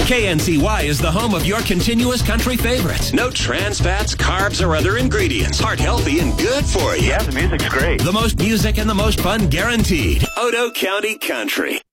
KNCY is the home of your continuous country favorites. No trans fats, carbs, or other ingredients. Heart healthy and good for you. Yeah, the music's great. The most music and the most fun guaranteed. Odo County Country.